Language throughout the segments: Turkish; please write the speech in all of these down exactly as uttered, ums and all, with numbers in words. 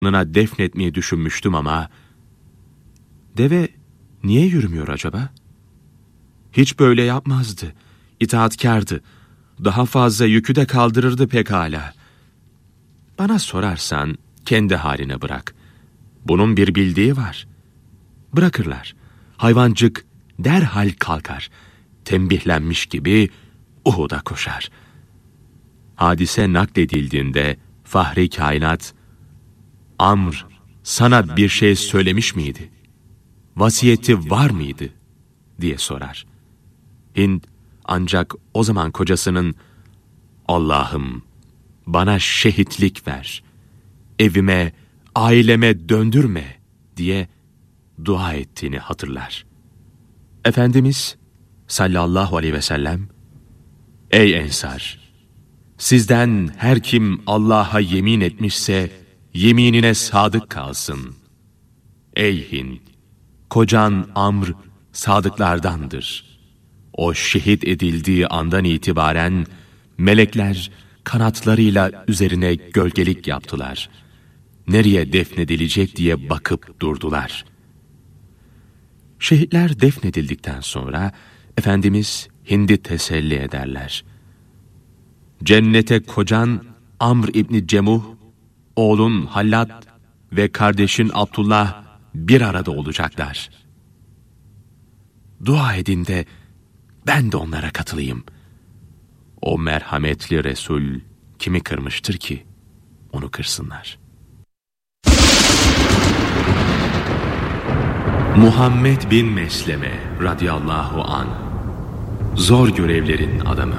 yanına defnetmeyi düşünmüştüm ama deve niye yürümüyor acaba? Hiç böyle yapmazdı. İtaatkârdı. Daha fazla yükü de kaldırırdı pekala. Bana sorarsan kendi haline bırak. Bunun bir bildiği var. Bırakırlar. Hayvancık derhal kalkar. Tembihlenmiş gibi Uhud'a koşar. Hadise nakledildiğinde Fahri Kainat, Amr sana bir şey söylemiş miydi? Vasiyeti var mıydı? Diye sorar. Hind ancak o zaman kocasının Allah'ım bana şehitlik ver, evime, aileme döndürme diye dua ettiğini hatırlar. Efendimiz sallallahu aleyhi ve sellem, ey Ensar! Sizden her kim Allah'a yemin etmişse yeminine sadık kalsın. Ey Hind! Kocan Amr sadıklardandır. O şehit edildiği andan itibaren melekler kanatlarıyla üzerine gölgelik yaptılar. Nereye defnedilecek diye bakıp durdular. Şehitler defnedildikten sonra Efendimiz Hind'i teselli ederler. Cennete kocan Amr İbni Cemuh, oğlun Hallat ve kardeşin Abdullah bir arada olacaklar. Dua edin de ben de onlara katılayım. O merhametli Resul kimi kırmıştır ki onu kırsınlar. Muhammed bin Mesleme radıyallahu anh, zor görevlerin adamı.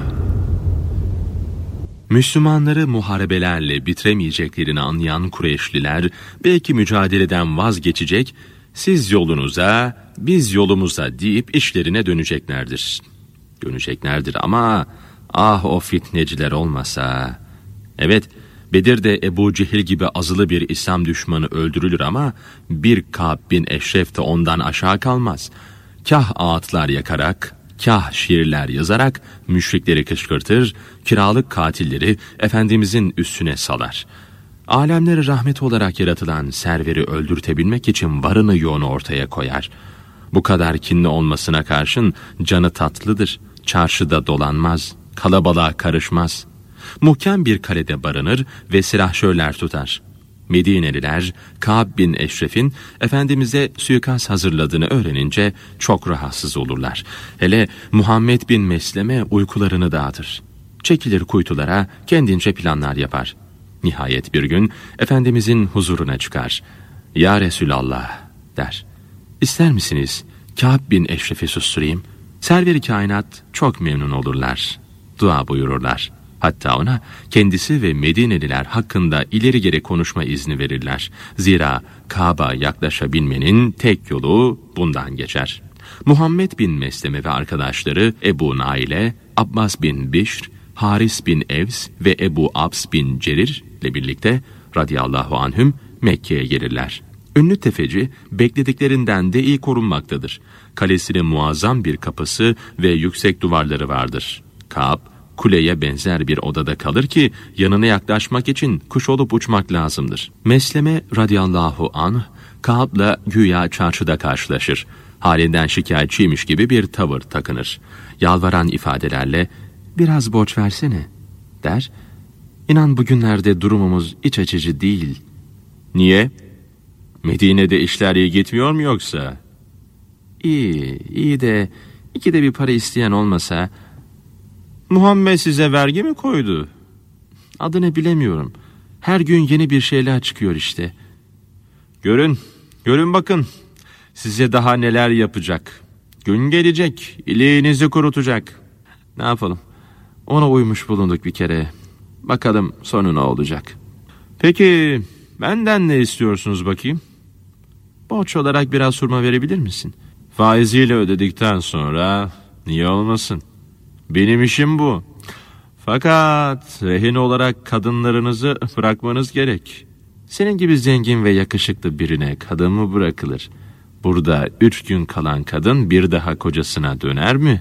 Müslümanları muharebelerle bitiremeyeceklerini anlayan Kureyşliler belki mücadeleden vazgeçecek, siz yolunuza, biz yolumuza deyip işlerine döneceklerdir. Döneceklerdir ama ah o fitneciler olmasa. Evet, Bedir'de Ebu Cehil gibi azılı bir İslam düşmanı öldürülür ama bir Kâb bin Eşref de ondan aşağı kalmaz. Kah ağıtlar yakarak, kah şiirler yazarak müşrikleri kışkırtır, kiralık katilleri Efendimizin üstüne salar. Alemlere rahmet olarak yaratılan serveri öldürtebilmek için varını yoğunu ortaya koyar. Bu kadar kinli olmasına karşın canı tatlıdır, çarşıda dolanmaz, kalabalığa karışmaz. Muhkem bir kalede barınır ve silahşörler tutar. Medineliler Kâb bin Eşref'in Efendimiz'e suikast hazırladığını öğrenince çok rahatsız olurlar. Hele Muhammed bin Mesleme uykularını dağıtır. Çekilir kuytulara, kendince planlar yapar. Nihayet bir gün Efendimiz'in huzuruna çıkar. Ya Resulallah der. İster misiniz Kâb bin Eşref'i susturayım? Server-i kainat çok memnun olurlar. Dua buyururlar. Hatta ona kendisi ve Medineliler hakkında ileri geri konuşma izni verirler. Zira Kâb'a yaklaşabilmenin tek yolu bundan geçer. Muhammed bin Mesleme ve arkadaşları Ebu Naile, Abbas bin Bişr, Haris bin Evs ve Ebu Abs bin Cerir ile birlikte radıyallahu anhüm Mekke'ye gelirler. Ünlü tefeci beklediklerinden de iyi korunmaktadır. Kalesinin muazzam bir kapısı ve yüksek duvarları vardır. Kâb, kuleye benzer bir odada kalır ki yanına yaklaşmak için kuş olup uçmak lazımdır. Mesleme radıyallahu anh Kâb'la güya çarşıda karşılaşır. Halinden şikayetçiymiş gibi bir tavır takınır. Yalvaran ifadelerle biraz borç versene der. İnan bugünlerde durumumuz iç açıcı değil. Niye? Medine'de işler iyi gitmiyor mu yoksa? İyi, iyi de ikide bir para isteyen olmasa. Muhammed size vergi mi koydu? Adını bilemiyorum. Her gün yeni bir şeyler çıkıyor işte. Görün, görün bakın. Size daha neler yapacak. Gün gelecek, iliğinizi kurutacak. Ne yapalım? Ona uymuş bulunduk bir kere. Bakalım sonu ne olacak. Peki benden ne istiyorsunuz bakayım? Borç olarak biraz hurma verebilir misin? Faiziyle ödedikten sonra niye olmasın? Benim işim bu. Fakat rehin olarak kadınlarınızı bırakmanız gerek. Senin gibi zengin ve yakışıklı birine kadın mı bırakılır? Burada üç gün kalan kadın bir daha kocasına döner mi?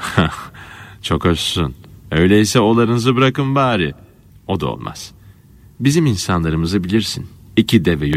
Çok hoşsun. Öyleyse oğlanızı bırakın bari. O da olmaz. Bizim insanlarımızı bilirsin. İki deve